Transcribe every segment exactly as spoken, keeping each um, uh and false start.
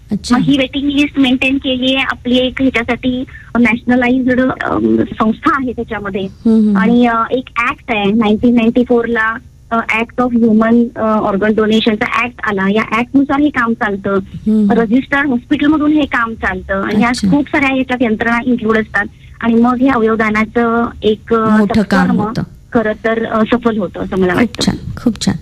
मग ही waiting list maintain केली आहे आपली एक ह्याच्यासाठी नॅशनलाइज्ड संस्था आहे त्याच्यामध्ये. आणि एक ऍक्ट आहे नाईन्टीन नाईन्टी फोर ला act of human organ डोनेशनचा act आला. या ऍक्ट नुसार हे काम चालतं. रजिस्टर्ड हॉस्पिटल मधून हे काम चालतं आणि या खूप साऱ्या याच्यात यंत्रणा इन्क्लूड असतात. आणि मग हे अवयवदानाचं एक काम खरं तर सफल होतं असं मला वाटतं. छान, खूप छान.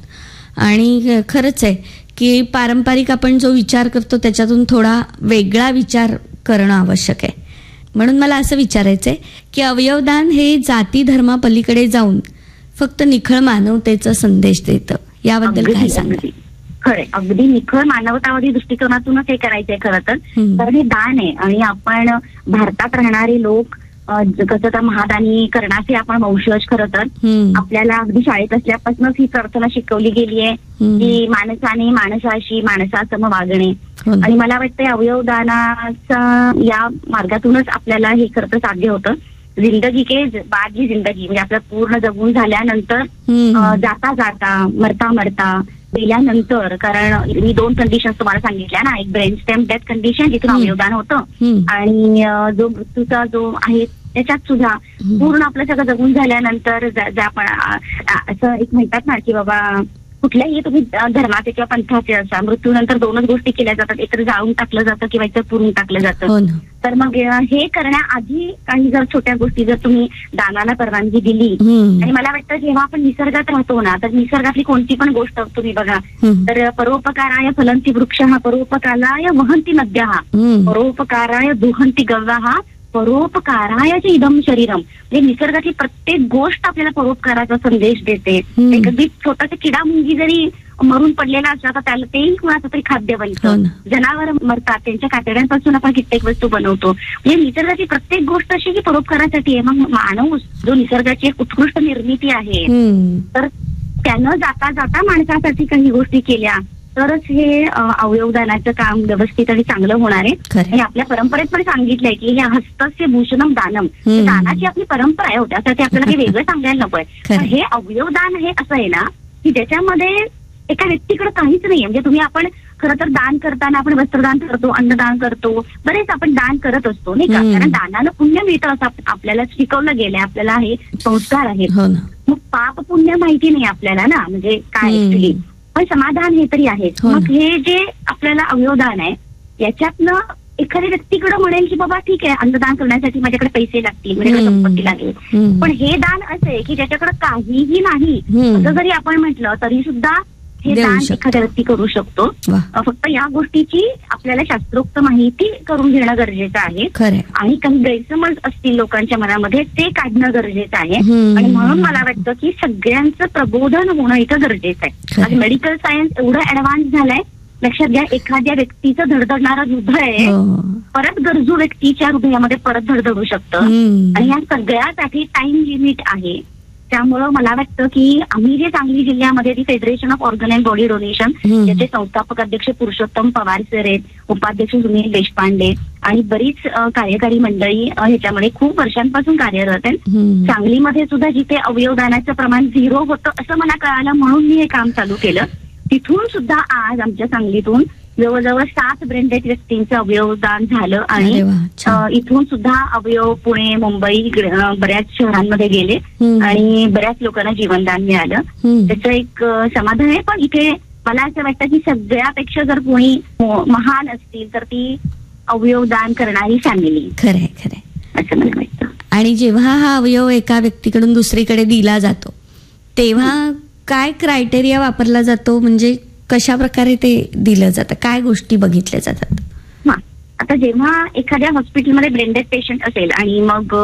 आणि खरंच आहे की पारंपरिक आपण जो विचार करतो त्याच्यातून थोडा वेगळा विचार करणं आवश्यक आहे. म्हणून मला असं विचारायचं आहे की अवयवदान हे जाती धर्मापलीकडे जाऊन फक्त निखळ मानवतेचा संदेश देतं, याबद्दल काय सांगा? खरंय, अगदी निखळ मानवतावादी दृष्टिकोनातूनच हे करायचंय खरं तर. कारण हे दान आहे आणि आपण भारतात राहणारे लोक कसं तर महादानीकरणाचे आपण वंशज खरं तर. आपल्याला अगदी शाळेत असल्यापासूनच ही प्रार्थना शिकवली गेली आहे की माणसाने माणसाशी माणसासम वागणे. आणि मला वाटतं अवयवदानाचा या मार्गातूनच आपल्याला हे खरं तर साध्य होतं. जिंदगी के बाद जी जिंदगी म्हणजे आपलं पूर्ण जगून झाल्यानंतर जाता जाता मरता मरता गेल्यानंतर, कारण मी दोन कंडिशन तुम्हाला सांगितल्या ना, एक ब्रेन स्टेम डेथ कंडिशन जिथून अवयवदान होतं आणि जो मृत्यूचा जो आहे त्याच्यात सुद्धा पूर्ण आपलं सगळं जगून झाल्यानंतर जे आपण असं एक म्हणतात ना की बाबा कुठल्याही तुम्ही धर्माचे किंवा पंथाचे असा मृत्यूनंतर दोनच गोष्टी केल्या जातात, एकतर जाळून टाकलं जातं किंवा एकतर पुरून टाकलं जातं. तर मग हे करण्याआधी काही जर छोट्या गोष्टी जर तुम्ही दानाला परवानगी दिली, आणि मला वाटतं जेव्हा आपण निसर्गात राहतो ना तर निसर्गातली कोणती पण गोष्ट तुम्ही बघा तर परोपकाराय फलंती वृक्ष हा, परोपकाराय वहंती नद्या हा, परोपकाराय दुहंती गव्या हा, परोपकारायचे इदम शरीरम. म्हणजे निसर्गाची प्रत्येक गोष्ट आपल्याला परोपकाराचा संदेश देते. एखादी छोटासा किडा मुंगी जरी मरून पडलेला असला तर त्याला तेही कुणाचं तरी खाद्य बनतं. जनावर मरतात, त्यांच्या कातड्यांपासून आपण कित्येक वस्तू बनवतो. म्हणजे निसर्गाची प्रत्येक गोष्ट अशी की परोपकारासाठी आहे. मग माणूस जो निसर्गाची एक उत्कृष्ट निर्मिती आहे तर त्यानं जाता जाता माणसासाठी काही गोष्टी केल्या तरच हे अवयवदानाचं काम व्यवस्थित आणि चांगलं होणार आहे. आणि आपल्या परंपरेत पण सांगितलंय की हे हस्तस्य भूषणम दानम, दानाची आपली परंपरा आहे. त्यासाठी आपल्याला काही वेगळं सांगायला नकोय. हे अवयवदान हे असं आहे ना की ज्याच्यामध्ये एका व्यक्तीकडे काहीच नाहीये. म्हणजे तुम्ही आपण खरं तर दान करताना आपण वस्त्रदान करतो, अन्नदान करतो, बरेच आपण दान करत असतो नाही का, कारण दानाला पुण्य मिळतं असं आपल्याला शिकवलं गेलंय, आपल्याला हे संस्कार आहेत. मग पाप पुण्य माहिती नाही आपल्याला ना, म्हणजे काय ऍक्च्युली, पण समाधान हे तरी आहे. मग हे जे आपल्याला अवयवदान आहे याच्यातनं एखाद्या व्यक्तीकडे म्हणेल की बाबा ठीक आहे अन्नदान करण्यासाठी माझ्याकडे पैसे लागतील, माझ्याकडे संपत्ती लागेल, पण हे दान असं आहे की ज्याच्याकडे काहीही नाही असं जरी आपण म्हटलं तरी सुद्धा हे दान एखाद्या व्यक्ती करू शकतो. फक्त या गोष्टीची आपल्याला शास्त्रोक्त माहिती करून घेणं गरजेचं आहे आणि काही गैरसमज असतील लोकांच्या मनामध्ये ते काढणं गरजेचं आहे. आणि म्हणून मला वाटतं की सगळ्यांचं प्रबोधन होणं इथं गरजेचं आहे. आज मेडिकल सायन्स एवढं ऍडव्हान्स झालंय, लक्षात घ्या, एखाद्या व्यक्तीचं धडधडणारं हृदय परत गरजू व्यक्तीच्या हृदयामध्ये परत धडधडू शकतं आणि या सगळ्यासाठी टाइम लिमिट आहे. त्यामुळं मला वाटतं की आम्ही जे सांगली जिल्ह्यामध्ये दी federation of organ and body donation याचे संस्थापक अध्यक्ष पुरुषोत्तम पवार सर आहेत, उपाध्यक्ष सुनील देशपांडे आणि बरीच कार्यकारी मंडळी ह्याच्यामध्ये खूप वर्षांपासून कार्यरत आहेत. सांगलीमध्ये सुद्धा जिथे अवयवदानाचं प्रमाण झिरो होतं असं मला कळालं म्हणून मी हे काम चालू केलं. तिथून सुद्धा आज आमच्या सांगलीतून जवळजवळ सात ब्रेन डेथ व्यक्तींचं अवयवदान झालं आणि इथून सुद्धा अवयव पुणे मुंबई बऱ्याच शहरांमध्ये गेले आणि बऱ्याच लोकांना जीवनदान मिळालं. त्याचं एक समाधान आहे. पण इथे मला असं वाटतं की सगळ्यापेक्षा जर कोणी महान असतील तर ती अवयवदान करणारी फॅमिली. खरंय खरंय असं मला वाटतं. आणि जेव्हा हा अवयव एका व्यक्तीकडून दुसरीकडे दिला जातो तेव्हा काय क्रायटेरिया वापरला जातो, म्हणजे कशा प्रकारे ते दिलं जातं, काय गोष्टी बघितल्या जातात? हा, आता जेव्हा एखाद्या हॉस्पिटलमध्ये ब्रेन डेथ पेशंट असेल आणि मग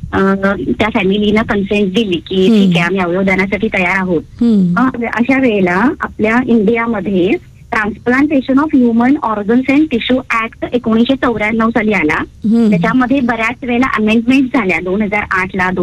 त्या फॅमिलीनं कन्सेंट दिली की ठीक आहे आम्ही अवयवदानासाठी तयार आहोत, अशा वेळेला आपल्या इंडियामध्ये transplantation of human organs and tissue act एकोणीसशे चौऱ्याण्णव साली आला. त्याच्यामध्ये बऱ्याच वेळेला अमेंडमेंट झाल्या दोन हजार आठ ला